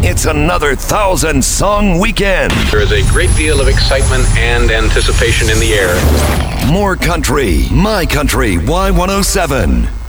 It's another 1,000-song weekend. There is a great deal of excitement and anticipation in the air. More country, my country, Y107.